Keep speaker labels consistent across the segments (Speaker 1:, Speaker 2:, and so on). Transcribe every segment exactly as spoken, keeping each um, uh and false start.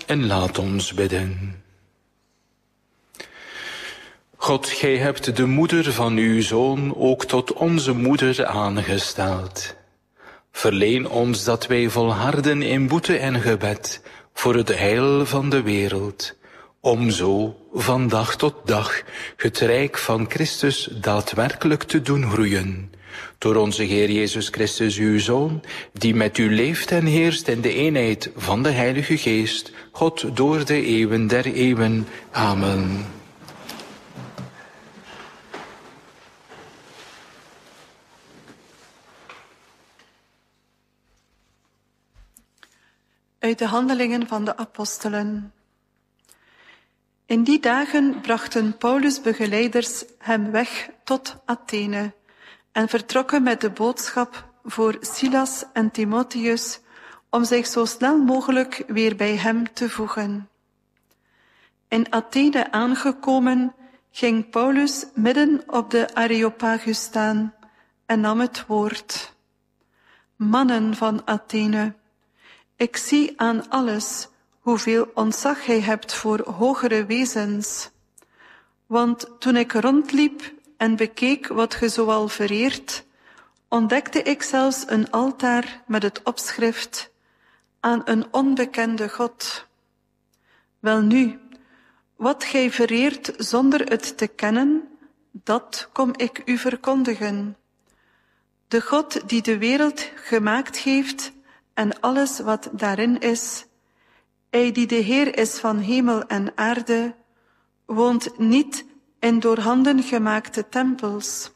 Speaker 1: en laat ons bidden. God, gij hebt de moeder van uw Zoon ook tot onze moeder aangesteld. Verleen ons dat wij volharden in boete en gebed voor het heil van de wereld, om zo van dag tot dag het rijk van Christus daadwerkelijk te doen groeien. Door onze Heer Jezus Christus, uw Zoon, die met u leeft en heerst in de eenheid van de Heilige Geest, God door de eeuwen der eeuwen. Amen.
Speaker 2: Uit de Handelingen van de Apostelen. In die dagen brachten Paulus' begeleiders hem weg tot Athene en vertrokken met de boodschap voor Silas en Timotheus om zich zo snel mogelijk weer bij hem te voegen. In Athene aangekomen ging Paulus midden op de Areopagus staan en nam het woord. Mannen van Athene, ik zie aan alles hoeveel ontzag gij hebt voor hogere wezens. Want toen ik rondliep en bekeek wat ge zoal vereert, ontdekte ik zelfs een altaar met het opschrift aan een onbekende God. Welnu, wat gij vereert zonder het te kennen, dat kom ik u verkondigen. De God die de wereld gemaakt heeft en alles wat daarin is, hij die de Heer is van hemel en aarde, woont niet in door handen gemaakte tempels.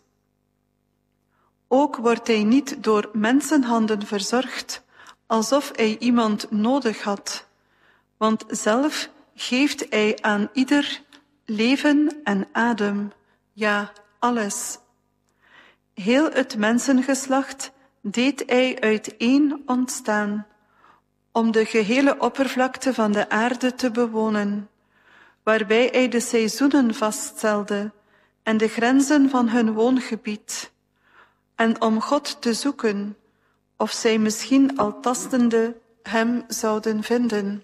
Speaker 2: Ook wordt hij niet door mensenhanden verzorgd, alsof hij iemand nodig had, want zelf geeft hij aan ieder leven en adem, ja, alles. Heel het mensengeslacht deed hij uiteen ontstaan, om de gehele oppervlakte van de aarde te bewonen, waarbij hij de seizoenen vaststelde en de grenzen van hun woongebied, en om God te zoeken, of zij misschien al tastende hem zouden vinden.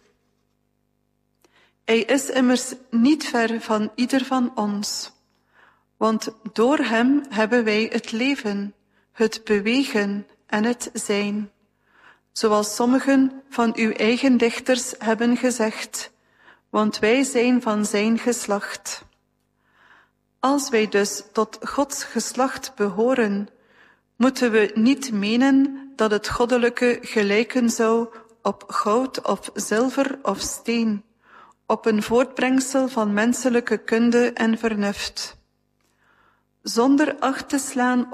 Speaker 2: Hij is immers niet ver van ieder van ons, want door hem hebben wij het leven, het bewegen en het zijn. Zoals sommigen van uw eigen dichters hebben gezegd, want wij zijn van zijn geslacht. Als wij dus tot Gods geslacht behoren, moeten we niet menen dat het goddelijke gelijken zou op goud of zilver of steen, op een voortbrengsel van menselijke kunde en vernuft. Zonder acht te slaan